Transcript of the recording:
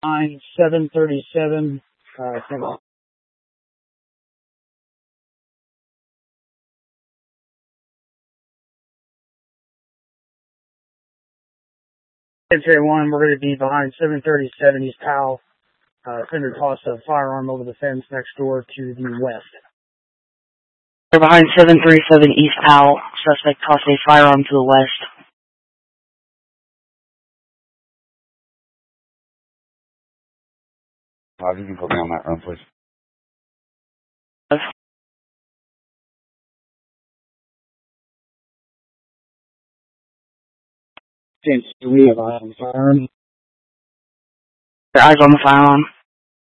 Line 737, J1, we're going to be behind 737 East Powell. Offender tossed a firearm over the fence next door to the west. We're behind 737 East Powell. Suspect tossed a firearm to the west. You can put me on that run, please. James, do we have eyes on the firearm? Eyes on the firearm.